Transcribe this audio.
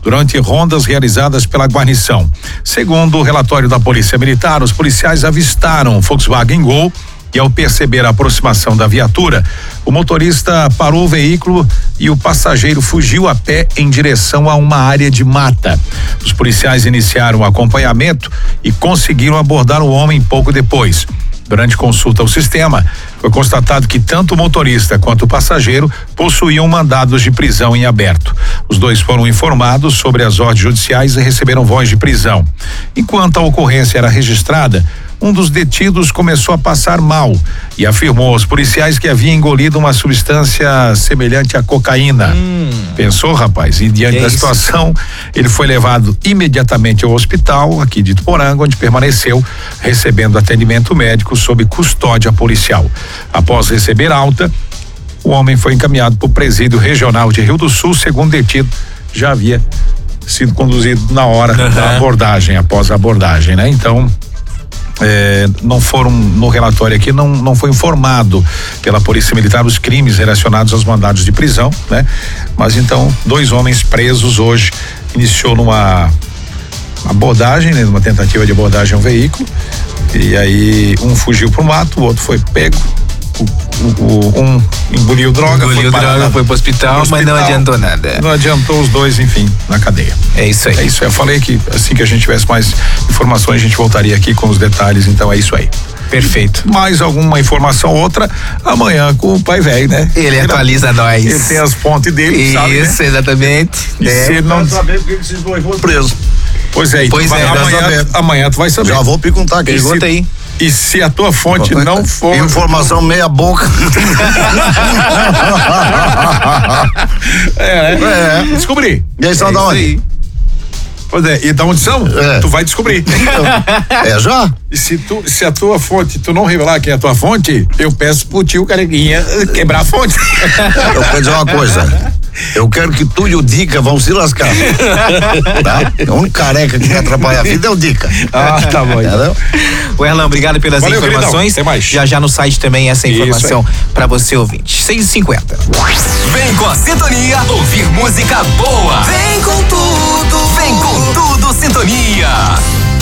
durante rondas realizadas pela guarnição. Segundo o relatório da Polícia Militar, os policiais avistaram o Volkswagen Gol e, ao perceber a aproximação da viatura, o motorista parou o veículo e o passageiro fugiu a pé em direção a uma área de mata. Os policiais iniciaram o acompanhamento e conseguiram abordar o homem pouco depois. Durante consulta ao sistema, foi constatado que tanto o motorista quanto o passageiro possuíam mandados de prisão em aberto. Os dois foram informados sobre as ordens judiciais e receberam voz de prisão. Enquanto a ocorrência era registrada, um dos detidos começou a passar mal e afirmou aos policiais que havia engolido uma substância semelhante à cocaína. Pensou, rapaz? E diante da situação, ele foi levado imediatamente ao hospital aqui de Ituporanga, onde permaneceu recebendo atendimento médico sob custódia policial. Após receber alta, o homem foi encaminhado para o presídio regional de Rio do Sul. Segundo detido, já havia sido conduzido na hora da abordagem, após a abordagem, né? Então, não foram, no relatório aqui, não foi informado pela Polícia Militar os crimes relacionados aos mandados de prisão, né? Mas então, 2 homens presos hoje, iniciou numa abordagem, né? Numa tentativa de abordagem a um veículo, e aí um fugiu pro mato, o outro foi pego, um engoliu droga, foi pro hospital, mas não adiantou nada. Não adiantou, os dois, enfim, na cadeia. É isso aí. É isso aí. Eu falei que assim que a gente tivesse mais informações, a gente voltaria aqui com os detalhes, então é isso aí. Perfeito. Mais alguma informação, outra, amanhã com o pai velho, né? Ele atualiza nós. Ele tem as fontes dele, isso, sabe, né? Exatamente. E se ele não saber por que esses dois foram presos. Pois é, amanhã tu vai saber. Já vou perguntar aqui. Pergunta aí. E se a tua fonte não for... Informação meia boca. Descobri. E aí são da onde? Pois é, e da onde são? Tu vai descobrir. Já? E se a tua fonte, tu não revelar quem é a tua fonte, eu peço pro tio Carequinha quebrar a fonte. Eu quero dizer uma coisa. Eu quero que tu e o Dica vão se lascar. Tá? O único careca que quer atrapalhar a vida é o Dica. Tá bom. Entendeu? O Erlan, obrigado pelas informações. Até mais. Já no site também essa informação para você ouvinte. 6h50. Vem com a sintonia, ouvir música boa. Vem com tudo, sintonia.